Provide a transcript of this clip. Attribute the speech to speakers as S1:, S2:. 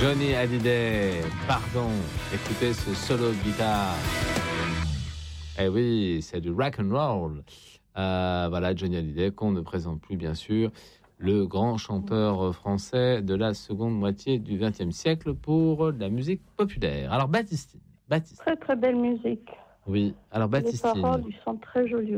S1: Johnny Hallyday, pardon, écoutez ce solo de guitare. Eh oui, c'est du rock and roll. Voilà, Johnny Hallyday, qu'on ne présente plus bien sûr, le grand chanteur français de la seconde moitié du XXe siècle pour la musique populaire. Alors Baptistine.
S2: Très très belle musique.
S1: Oui, alors Baptistine.
S2: Les paroles, ils sont très jolies.